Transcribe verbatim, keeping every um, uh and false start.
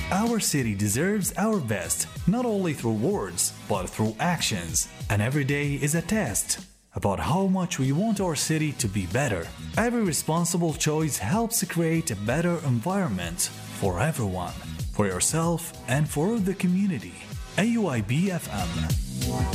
Our city deserves our best, not only through words, but through actions. And every day is a test about how much we want our city to be better. Every responsible choice helps create a better environment for everyone, for yourself, and for the community. A U I B F M.